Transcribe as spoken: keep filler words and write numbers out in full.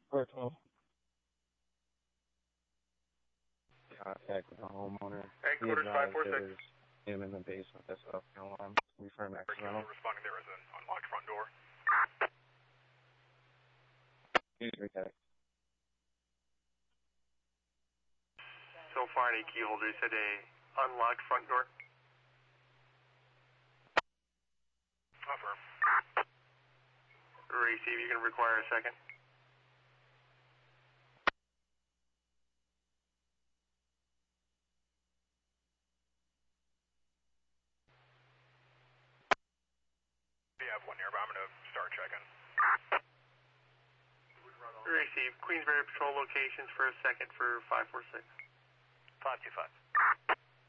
four twelve. Contact with the homeowner. Headquarters five four six. There's him in the basement. That's up and alarm. Confirm accidental. Responding there is an unlocked front door. Reconnect. So far, any key holder said a unlocked front door. Affirm. Receive, you can require a second. We have one nearby, I'm going to start checking. Receive, Queensbury Patrol locations for a second for five four six. five two five.